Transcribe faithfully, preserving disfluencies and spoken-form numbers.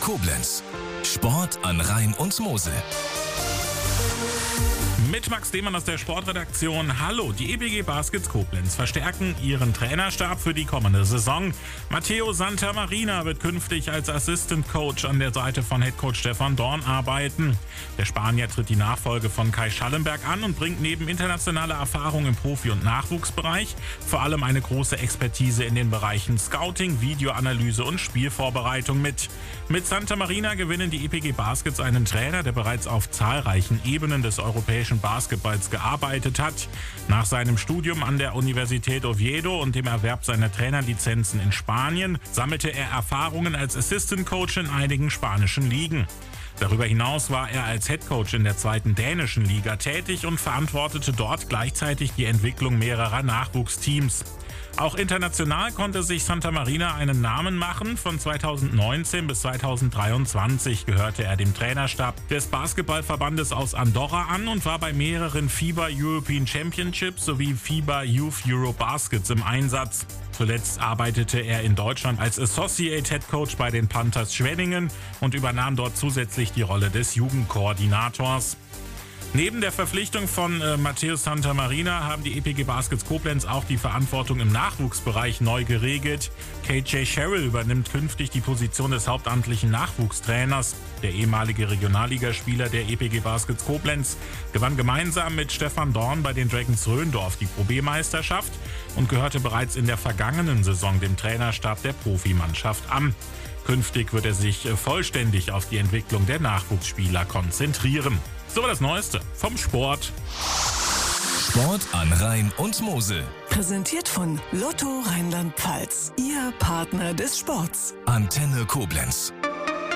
Koblenz. Sport an Rhein und Mosel. Mit Max Demann aus der Sportredaktion. Hallo, die E P G Baskets Koblenz verstärken ihren Trainerstab für die kommende Saison. Matteo Santamarina wird künftig als Assistant Coach an der Seite von Headcoach Stefan Dorn arbeiten. Der Spanier tritt die Nachfolge von Kai Schallenberg an und bringt neben internationaler Erfahrung im Profi- und Nachwuchsbereich vor allem eine große Expertise in den Bereichen Scouting, Videoanalyse und Spielvorbereitung mit. Mit Santamarina gewinnen die E P G Baskets einen Trainer, der bereits auf zahlreichen Ebenen des europäischen Basketballs gearbeitet hat. Nach seinem Studium an der Universität Oviedo und dem Erwerb seiner Trainerlizenzen in Spanien sammelte er Erfahrungen als Assistant Coach in einigen spanischen Ligen. Darüber hinaus war er als Headcoach in der zweiten dänischen Liga tätig und verantwortete dort gleichzeitig die Entwicklung mehrerer Nachwuchsteams. Auch international konnte sich Santamarina einen Namen machen. Von zweitausendneunzehn bis zweitausenddreiundzwanzig gehörte er dem Trainerstab des Basketballverbandes aus Andorra an und war bei mehreren FIBA European Championships sowie FIBA Youth Eurobaskets im Einsatz. Zuletzt arbeitete er in Deutschland als Associate Head Coach bei den Panthers Schwenningen und übernahm dort zusätzlich die Rolle des Jugendkoordinators. Neben der Verpflichtung von äh, Matteo Santamarina haben die E P G Baskets Koblenz auch die Verantwortung im Nachwuchsbereich neu geregelt. K J Sherrill übernimmt künftig die Position des hauptamtlichen Nachwuchstrainers. Der ehemalige Regionalligaspieler der E P G Baskets Koblenz gewann gemeinsam mit Stefan Dorn bei den Dragons Röndorf die Pro B-Meisterschaft und gehörte bereits in der vergangenen Saison dem Trainerstab der Profimannschaft an. Künftig wird er sich vollständig auf die Entwicklung der Nachwuchsspieler konzentrieren. So war das Neueste vom Sport. Sport an Rhein und Mosel. Präsentiert von Lotto Rheinland-Pfalz. Ihr Partner des Sports. Antenne Koblenz.